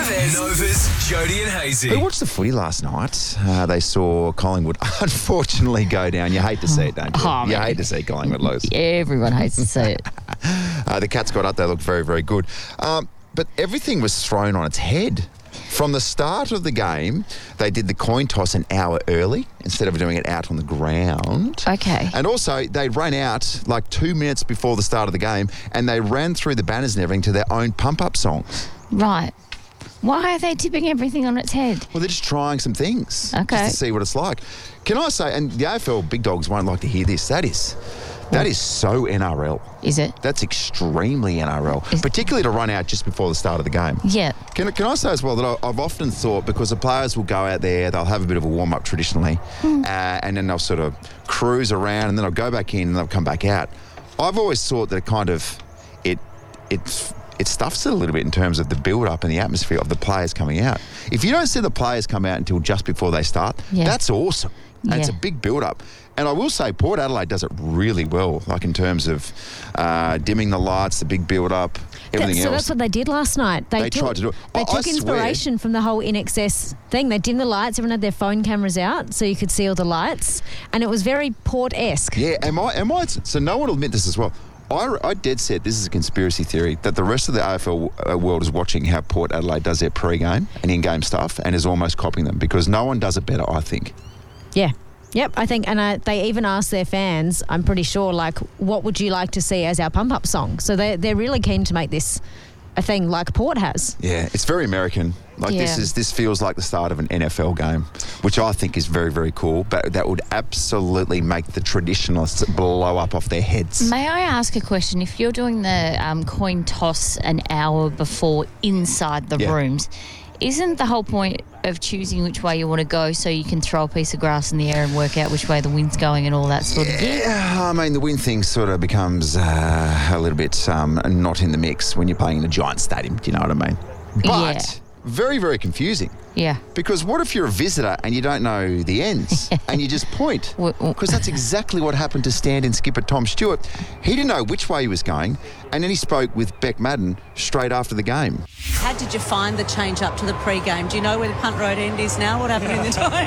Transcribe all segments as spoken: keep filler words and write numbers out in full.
Then Nova's Jody and Hazy. Who watched the footy last night? Uh, they saw Collingwood unfortunately go down. You hate to see it, don't you? Oh, you man. hate to see Collingwood lose. Everyone hates to see it. Uh, the Cats got up. They looked very, very good. Um, but everything was thrown on its head. From the start of the game, they did the coin toss an hour early instead of doing it out on the ground. Okay. And also, they ran out like two minutes before the start of the game and they ran through the banners and everything to their own pump-up songs. Right. Why are they tipping everything on its head? Well, they're just trying some things. Okay. Just to see what it's like. Can I say, and the A F L big dogs won't like to hear this, that is, that is so N R L. Is it? That's extremely N R L, Is- particularly to run out just before the start of the game. Yeah. Can, can I say as well that I- I've often thought, because the players will go out there, they'll have a bit of a warm-up traditionally, Hmm. uh, and then they'll sort of cruise around and then they'll go back in and they'll come back out. I've always thought that it kind of, it, it, it stuffs it a little bit in terms of the build-up and the atmosphere of the players coming out. If you don't see the players come out until just before they start, Yeah. that's awesome. And it's a Yeah. big build-up. And I will say Port Adelaide does it really well, like in terms of uh, dimming the lights, the big build-up, everything That- so else. that's what they did last night. They, They took, tried to do it. They I- I took swear- inspiration from the whole I N X S thing. They dimmed the lights. Everyone had their phone cameras out so you could see all the lights. And it was very Port-esque. Yeah, am I? Am I? So no one will admit this as well. I, I dead set, this is a conspiracy theory, that the rest of the A F L uh, world is watching how Port Adelaide does their pre-game and in-game stuff and is almost copying them because no one does it better, I think. Yeah. Yep, I think, and uh, they even asked their fans, I'm pretty sure, like, what would you like to see as our pump-up song? So they, they're really keen to make this a thing like Port has. Yeah, it's very American. Like this Yeah. is this feels like the start of an N F L game, which I think is very, very cool. But that would absolutely make the traditionalists blow up off their heads. May I ask a question? If you're doing the um, coin toss an hour before inside the Yeah. rooms, isn't the whole point of choosing which way you want to go so you can throw a piece of grass in the air and work out which way the wind's going and all that sort of thing? Yeah, I mean, the wind thing sort of becomes uh, a little bit um, not in the mix when you're playing in a giant stadium. Do you know what I mean? But Yeah. very, very confusing. Yeah. Because what if you're a visitor and you don't know the ends and you just point? W- w- Because that's exactly what happened to stand-in skipper Tom Stewart. He didn't know which way he was going, and then he spoke with Beck Madden straight after the game. How did you find the change up to the pre-game? Do you know where the punt road end is now? What happened in the time?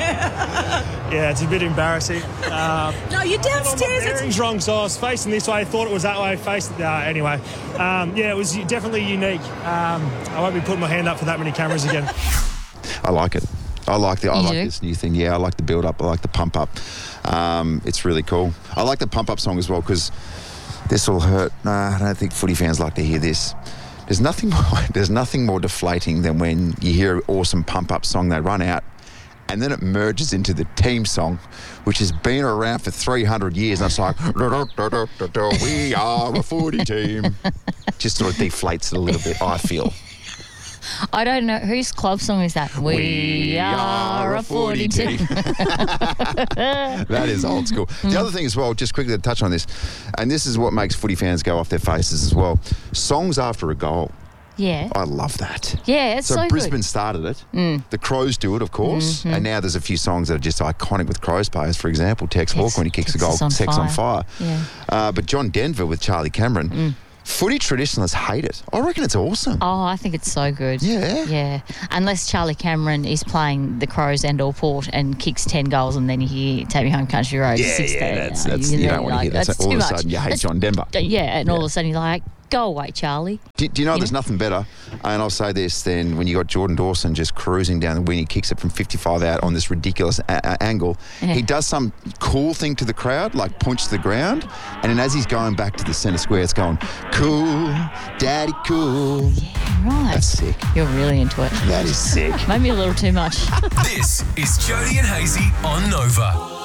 Yeah, it's a bit embarrassing. Uh, No, you're downstairs. It's bearing's wrong, so I was facing this way. I thought it was that way. Faced uh, anyway. Um, yeah, it was definitely unique. Um, I won't be putting my hand up for that many cameras again. I like it. I like the. I You like do? this new thing. Yeah, I like the build up. I like the pump up. Um, it's really cool. I like the pump up song as well because this will hurt. Nah, I don't think footy fans like to hear this. There's nothing. More, there's nothing more deflating than when you hear an awesome pump up song. They run out, and then it merges into the team song, which has been around for three hundred years, and it's like, we are a footy team. Just sort of deflates it a little bit. I feel. I don't know. Whose club song is that? We, are a footy team. That is old school. The other thing as well, just quickly to touch on this, and this is what makes footy fans go off their faces as well. Songs after a goal. Yeah. I love that. Yeah, it's so, So, Brisbane good. started it. The Crows do it, of course. And now there's a few songs that are just iconic with Crows players. For example, Tex, Tex- Hawke when he kicks a goal, Texas on Tex on fire. Yeah. Uh, but John Denver with Charlie Cameron. Footy traditionalists hate it. I reckon it's awesome. Oh, I think it's so good. Yeah. Yeah. Unless Charlie Cameron is playing the Crows and or Port and kicks ten goals and then you hear Take Me Home Country Road. Yeah, six yeah, day, that's, you know, that's, you know, don't want to like, hear that. that's So all too of a much. sudden you hate That's- John Denver. Yeah, and all Yeah. of a sudden you're like, go away, Charlie. Do, do you know Yeah. there's nothing better? And I'll say this then, when you got Jordan Dawson just cruising down the wing, he kicks it from fifty-five out on this ridiculous a- a- angle. Yeah. He does some cool thing to the crowd, like points to the ground, and then as he's going back to the centre square, it's going, cool, daddy cool. Right. That's sick. You're really into it. That is sick. Maybe a little too much. This is Jody and Hazy on Nova.